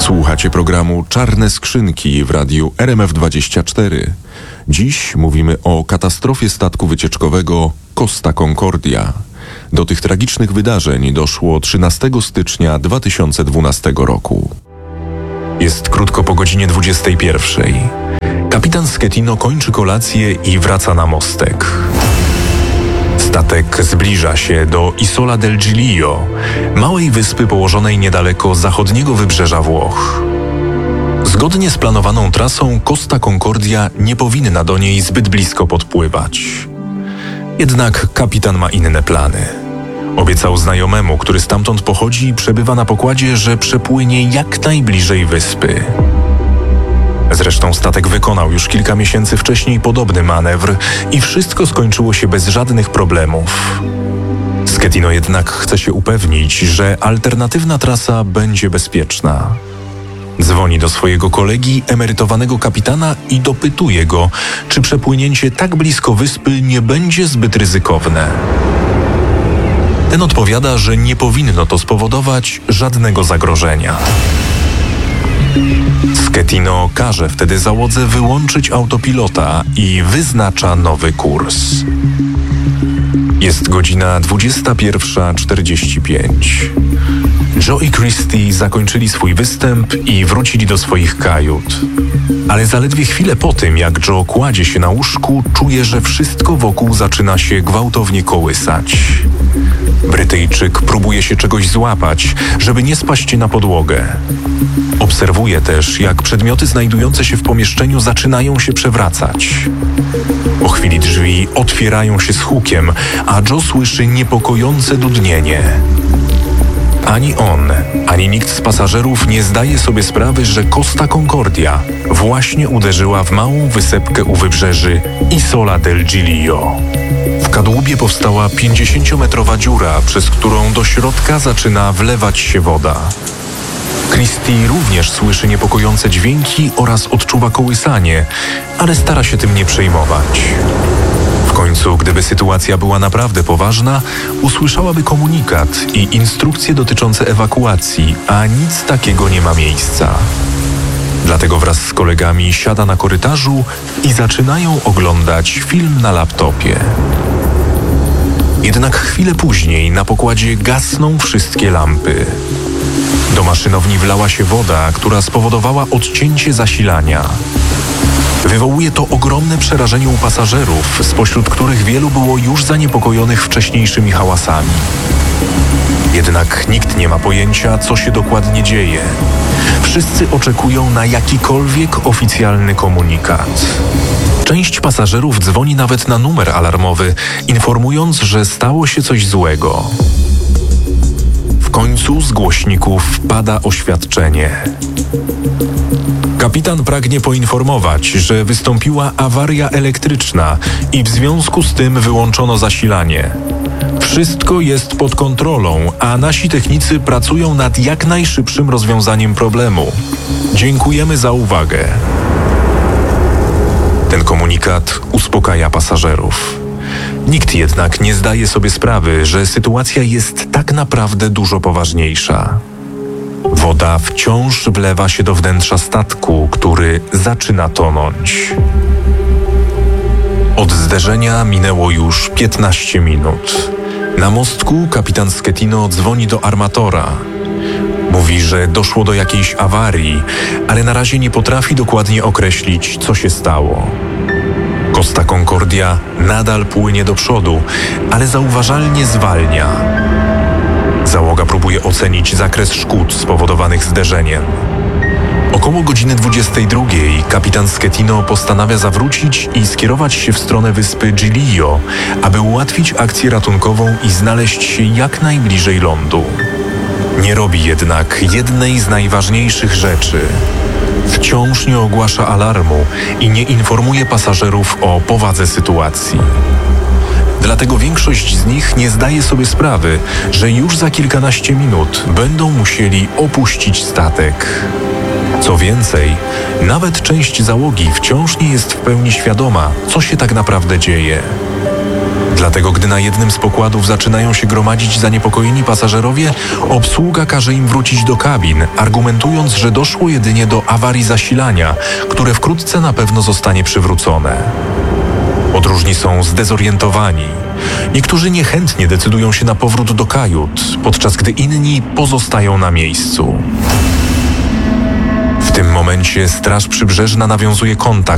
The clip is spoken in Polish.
Słuchacie programu Czarne Skrzynki w radiu RMF24. Dziś mówimy o katastrofie statku wycieczkowego Costa Concordia. Do tych tragicznych wydarzeń doszło 13 stycznia 2012 roku. Jest krótko po godzinie 21. Kapitan Schettino kończy kolację i wraca na mostek. Statek zbliża się do Isola del Giglio, małej wyspy położonej niedaleko zachodniego wybrzeża Włoch. Zgodnie z planowaną trasą Costa Concordia nie powinna do niej zbyt blisko podpływać. Jednak kapitan ma inne plany. Obiecał znajomemu, który stamtąd pochodzi i przebywa na pokładzie, że przepłynie jak najbliżej wyspy. Zresztą statek wykonał już kilka miesięcy wcześniej podobny manewr i wszystko skończyło się bez żadnych problemów. Schettino jednak chce się upewnić, że alternatywna trasa będzie bezpieczna. Dzwoni do swojego kolegi, emerytowanego kapitana i dopytuje go, czy przepłynięcie tak blisko wyspy nie będzie zbyt ryzykowne. Ten odpowiada, że nie powinno to spowodować żadnego zagrożenia. Schettino każe wtedy załodze wyłączyć autopilota i wyznacza nowy kurs. Jest godzina 21:45. Joe i Christy zakończyli swój występ i wrócili do swoich kajut. Ale zaledwie chwilę po tym, jak Joe kładzie się na łóżku, czuje, że wszystko wokół zaczyna się gwałtownie kołysać. Brytyjczyk próbuje się czegoś złapać, żeby nie spaść na podłogę. Obserwuje też, jak przedmioty znajdujące się w pomieszczeniu zaczynają się przewracać. Po chwili drzwi otwierają się z hukiem, a Joe słyszy niepokojące dudnienie. Ani on, ani nikt z pasażerów nie zdaje sobie sprawy, że Costa Concordia właśnie uderzyła w małą wysepkę u wybrzeży Isola del Giglio. W kadłubie powstała 50-metrowa dziura, przez którą do środka zaczyna wlewać się woda. Christy również słyszy niepokojące dźwięki oraz odczuwa kołysanie, ale stara się tym nie przejmować. W końcu, gdyby sytuacja była naprawdę poważna, usłyszałaby komunikat i instrukcje dotyczące ewakuacji, a nic takiego nie ma miejsca. Dlatego wraz z kolegami siada na korytarzu i zaczynają oglądać film na laptopie. Jednak chwilę później na pokładzie gasną wszystkie lampy. Do maszynowni wlała się woda, która spowodowała odcięcie zasilania. Wywołuje to ogromne przerażenie u pasażerów, spośród których wielu było już zaniepokojonych wcześniejszymi hałasami. Jednak nikt nie ma pojęcia, co się dokładnie dzieje. Wszyscy oczekują na jakikolwiek oficjalny komunikat. Część pasażerów dzwoni nawet na numer alarmowy, informując, że stało się coś złego. W końcu z głośników pada oświadczenie. Kapitan pragnie poinformować, że wystąpiła awaria elektryczna i w związku z tym wyłączono zasilanie. Wszystko jest pod kontrolą, a nasi technicy pracują nad jak najszybszym rozwiązaniem problemu. Dziękujemy za uwagę. Ten komunikat uspokaja pasażerów. Nikt jednak nie zdaje sobie sprawy, że sytuacja jest tak naprawdę dużo poważniejsza. Woda wciąż wlewa się do wnętrza statku, który zaczyna tonąć. Od zderzenia minęło już 15 minut. Na mostku kapitan Schettino dzwoni do armatora. Mówi, że doszło do jakiejś awarii, ale na razie nie potrafi dokładnie określić, co się stało. Costa Concordia nadal płynie do przodu, ale zauważalnie zwalnia. Załoga próbuje ocenić zakres szkód spowodowanych zderzeniem. Około godziny 22 kapitan Schettino postanawia zawrócić i skierować się w stronę wyspy Giglio, aby ułatwić akcję ratunkową i znaleźć się jak najbliżej lądu. Nie robi jednak jednej z najważniejszych rzeczy. Wciąż nie ogłasza alarmu i nie informuje pasażerów o powadze sytuacji. Dlatego większość z nich nie zdaje sobie sprawy, że już za kilkanaście minut będą musieli opuścić statek. Co więcej, nawet część załogi wciąż nie jest w pełni świadoma, co się tak naprawdę dzieje. Dlatego, gdy na jednym z pokładów zaczynają się gromadzić zaniepokojeni pasażerowie, obsługa każe im wrócić do kabin, argumentując, że doszło jedynie do awarii zasilania, które wkrótce na pewno zostanie przywrócone. Podróżni są zdezorientowani. Niektórzy niechętnie decydują się na powrót do kajut, podczas gdy inni pozostają na miejscu. W tym momencie Straż Przybrzeżna nawiązuje kontakt